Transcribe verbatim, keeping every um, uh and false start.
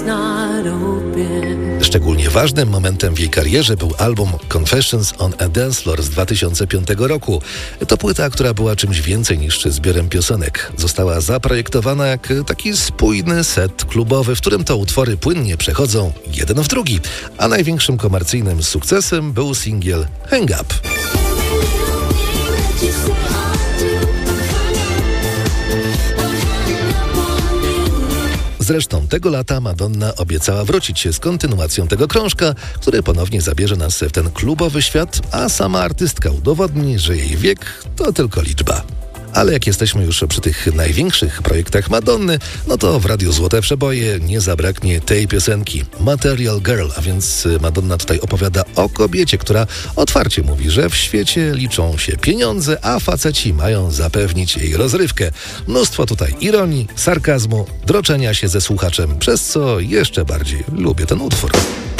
Szczególnie ważnym momentem w jej karierze był album Confessions on a Dance Floor z dwa tysiące piątego roku. To płyta, która była czymś więcej niż zbiorem piosenek. Została zaprojektowana jak taki spójny set klubowy, w którym to utwory płynnie przechodzą jeden w drugi. A największym komercyjnym sukcesem był singiel Hang Up. Zresztą tego lata Madonna obiecała wrócić się z kontynuacją tego krążka, który ponownie zabierze nas w ten klubowy świat, a sama artystka udowodni, że jej wiek to tylko liczba. Ale jak jesteśmy już przy tych największych projektach Madonny, no to w Radiu Złote Przeboje nie zabraknie tej piosenki Material Girl, a więc Madonna tutaj opowiada o kobiecie, która otwarcie mówi, że w świecie liczą się pieniądze, a faceci mają zapewnić jej rozrywkę. Mnóstwo tutaj ironii, sarkazmu, droczenia się ze słuchaczem, przez co jeszcze bardziej lubię ten utwór.